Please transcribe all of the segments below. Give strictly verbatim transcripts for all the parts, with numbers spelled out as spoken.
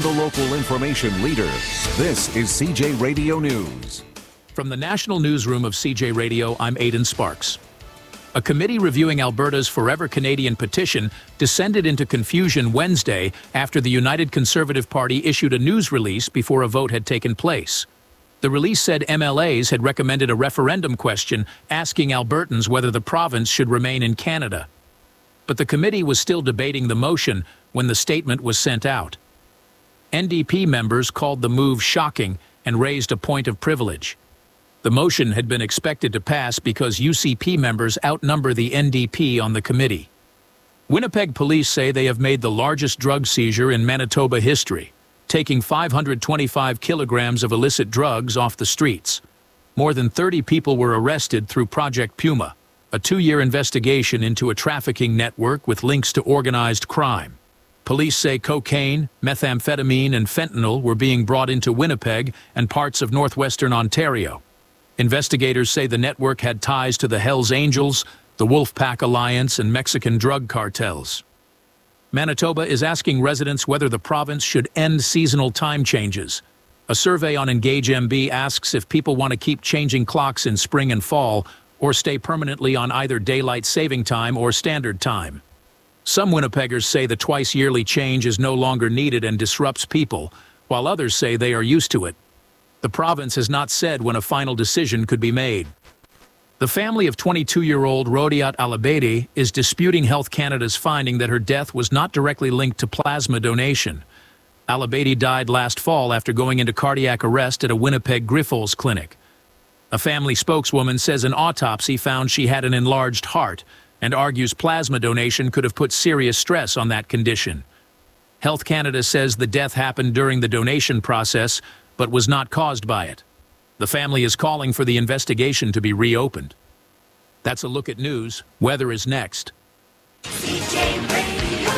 the local information leader. This is C J Radio News. From the National Newsroom of C J Radio, I'm Aidan Sparks. A committee reviewing Alberta's Forever Canadian petition descended into confusion Wednesday after the United Conservative Party issued a news release before a vote had taken place. The release said M L As had recommended a referendum question asking Albertans whether the province should remain in Canada. But the committee was still debating the motion when the statement was sent out. N D P members called the move shocking and raised a point of privilege. The motion had been expected to pass because U C P members outnumber the N D P on the committee. Winnipeg police say they have made the largest drug seizure in Manitoba history, taking five hundred twenty-five kilograms of illicit drugs off the streets. More than thirty people were arrested through Project Puma, a two-year investigation into a trafficking network with links to organized crime. Police say cocaine, methamphetamine, and fentanyl were being brought into Winnipeg and parts of northwestern Ontario. Investigators say the network had ties to the Hells Angels, the Wolfpack Alliance, and Mexican drug cartels. Manitoba is asking residents whether the province should end seasonal time changes. A survey on Engage M B asks if people want to keep changing clocks in spring and fall or stay permanently on either daylight saving time or standard time. Some Winnipeggers say the twice-yearly change is no longer needed and disrupts people, while others say they are used to it. The province has not said when a final decision could be made. The family of twenty-two-year-old Rodiat Alabedi is disputing Health Canada's finding that her death was not directly linked to plasma donation. Alabedi died last fall after going into cardiac arrest at a Winnipeg Grifols clinic. A family spokeswoman says an autopsy found she had an enlarged heart and argues plasma donation could have put serious stress on that condition. Health Canada says the death happened during the donation process but was not caused by it. The family is calling for the investigation to be reopened. That's a look at news. Weather is next. C J Radio,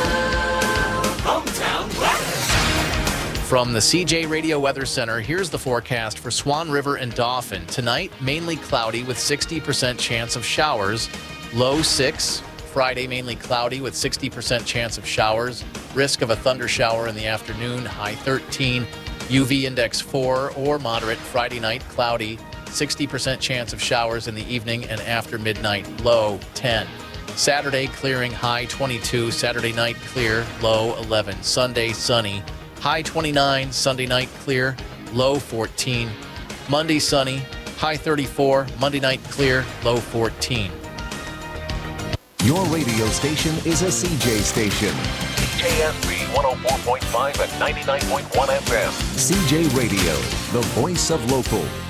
hometown weather. From the C J Radio Weather Center, here's the forecast for Swan River and Dauphin. Tonight, mainly cloudy with sixty percent chance of showers. Low six. Friday, mainly cloudy with sixty percent chance of showers. Risk of a thunder shower in the afternoon. High thirteen. U V index four or moderate. Friday night, cloudy, sixty percent chance of showers in the evening and after midnight, low ten. Saturday, clearing, high twenty-two. Saturday night, clear, low eleven. Sunday, sunny, high twenty-nine. Sunday night, clear, low fourteen. Monday, sunny, high thirty-four. Monday night, clear, low fourteen. Your radio station is a C J station. C J S B one oh four point five and ninety-nine point one F M. C J Radio, the voice of local.